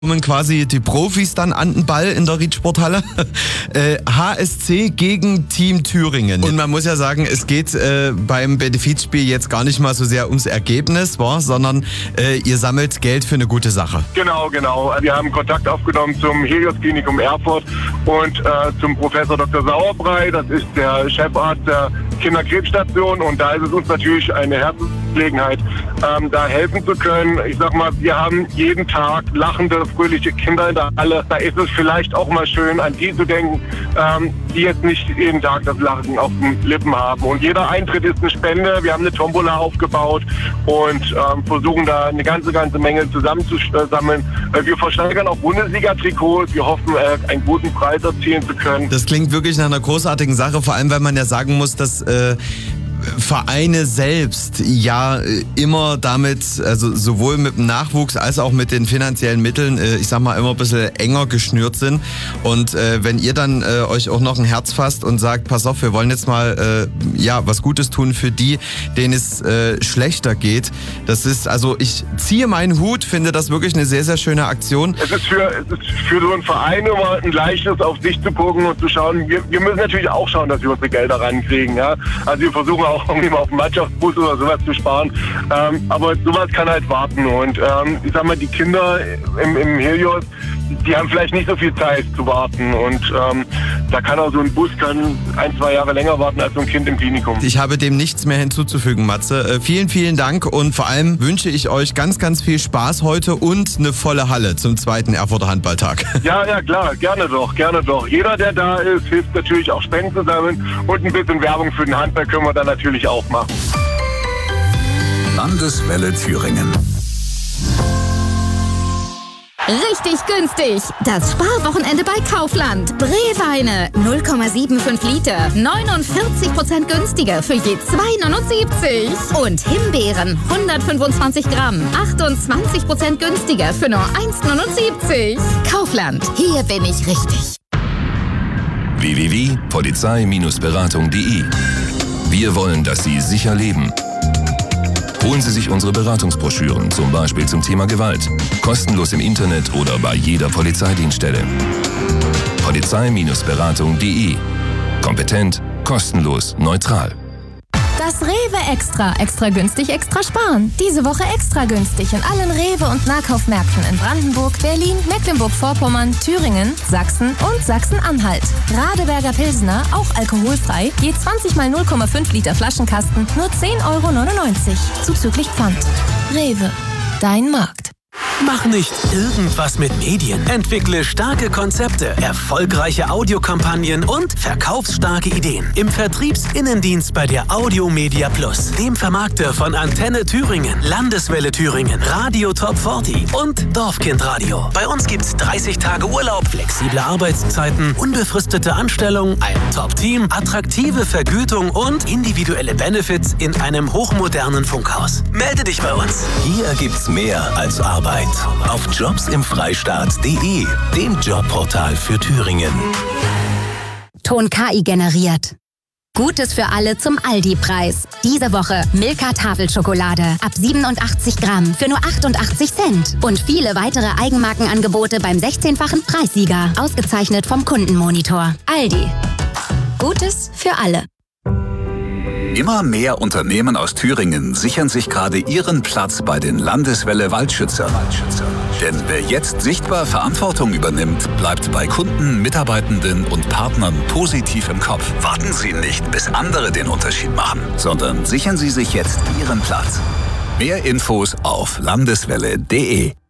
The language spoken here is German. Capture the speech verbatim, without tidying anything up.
Kommen quasi die Profis dann an den Ball in der Riedsporthalle. äh, H S C gegen Team Thüringen. Und man muss ja sagen, es geht äh, beim Benefizspiel jetzt gar nicht mal so sehr ums Ergebnis, war, sondern äh, ihr sammelt Geld für eine gute Sache. Genau, genau. Wir haben Kontakt aufgenommen zum Helios Klinikum Erfurt und äh, zum Professor Doktor Sauerbrei. Das ist der Chefarzt der Kinderkrebsstation. Und da ist es uns natürlich eine Herzensangelegenheit, ähm, da helfen zu können. Ich sag mal, wir haben jeden Tag lachende, fröhliche Kinder in der Halle. Da ist es vielleicht auch mal schön, an die zu denken, ähm, die jetzt nicht jeden Tag das Lachen auf den Lippen haben. Und jeder Eintritt ist eine Spende. Wir haben eine Tombola aufgebaut und ähm, versuchen da eine ganze, ganze Menge zusammenzusammeln. Äh, wir versteigern auch Bundesliga-Trikots. Wir hoffen, äh, einen guten Preis erzielen zu können. Das klingt wirklich nach einer großartigen Sache, vor allem, weil man ja sagen muss, dass äh, Vereine selbst ja immer damit, also sowohl mit dem Nachwuchs als auch mit den finanziellen Mitteln, ich sag mal, immer ein bisschen enger geschnürt sind. Und äh, wenn ihr dann äh, euch auch noch ein Herz fasst und sagt, pass auf, wir wollen jetzt mal äh, ja was Gutes tun für die, denen es äh, schlechter geht. Das ist, also ich ziehe meinen Hut, finde das wirklich eine sehr, sehr schöne Aktion. Es ist für, es ist für so einen Verein immer ein leichtes, auf sich zu gucken und zu schauen. Wir, wir müssen natürlich auch schauen, dass wir unsere Gelder rankriegen. Ja? Also wir versuchen auch irgendwie mal auf den Mannschaftsbus oder sowas zu sparen. Ähm, aber sowas kann halt warten. Und ähm, ich sag mal, die Kinder im, im Helios, die haben vielleicht nicht so viel Zeit zu warten. Und ähm, da kann auch so ein Bus kann ein, zwei Jahre länger warten als so ein Kind im Klinikum. Ich habe dem nichts mehr hinzuzufügen, Matze. Äh, vielen, vielen Dank und vor allem wünsche ich euch ganz, ganz viel Spaß heute und eine volle Halle zum zweiten Erfurter Handballtag. Ja, ja, klar. Gerne doch, gerne doch. Jeder, der da ist, hilft natürlich auch Spenden zu sammeln und ein bisschen Werbung für den Handball können wir dann natürlich auch machen. Landeswelle Thüringen. Richtig günstig. Das Sparwochenende bei Kaufland. Brewweine null Komma fünfundsiebzig Liter. neunundvierzig Prozent günstiger für je zwei Komma neunundsiebzig. Und Himbeeren hundertfünfundzwanzig Gramm. achtundzwanzig Prozent günstiger für nur eins Komma neunundsiebzig. Kaufland. Hier bin ich richtig. w w w punkt polizei Beratung punkt de. Wir wollen, dass Sie sicher leben. Holen Sie sich unsere Beratungsbroschüren, zum Beispiel zum Thema Gewalt. Kostenlos im Internet oder bei jeder Polizeidienststelle. polizei Beratung punkt de. Kompetent, kostenlos, neutral. Das Rewe Extra. Extra günstig, extra sparen. Diese Woche extra günstig in allen Rewe- und Nahkaufmärkten in Brandenburg, Berlin, Mecklenburg-Vorpommern, Thüringen, Sachsen und Sachsen-Anhalt. Radeberger Pilsner, auch alkoholfrei, je zwanzig mal null Komma fünf Liter Flaschenkasten, nur zehn Euro neunundneunzig. Zuzüglich Pfand. Rewe. Dein Markt. Mach nicht irgendwas mit Medien. Entwickle starke Konzepte, erfolgreiche Audiokampagnen und verkaufsstarke Ideen. Im Vertriebsinnendienst bei der Audiomedia Plus, dem Vermarkter von Antenne Thüringen, Landeswelle Thüringen, Radio Top vierzig und Dorfkindradio. Bei uns gibt's dreißig Tage Urlaub, flexible Arbeitszeiten, unbefristete Anstellung, ein Top-Team, attraktive Vergütung und individuelle Benefits in einem hochmodernen Funkhaus. Melde dich bei uns. Hier gibt's mehr als Arbeit. Auf jobs im freistaat punkt de, dem Jobportal für Thüringen. Ton K I generiert. Gutes für alle zum Aldi-Preis. Diese Woche Milka Tafelschokolade ab siebenundachtzig Gramm für nur achtundachtzig Cent. Und viele weitere Eigenmarkenangebote beim sechzehnfachen Preissieger. Ausgezeichnet vom Kundenmonitor. Aldi. Gutes für alle. Immer mehr Unternehmen aus Thüringen sichern sich gerade ihren Platz bei den Landeswelle Waldschützern. Denn wer jetzt sichtbar Verantwortung übernimmt, bleibt bei Kunden, Mitarbeitenden und Partnern positiv im Kopf. Warten Sie nicht, bis andere den Unterschied machen, sondern sichern Sie sich jetzt Ihren Platz. Mehr Infos auf landeswelle punkt de.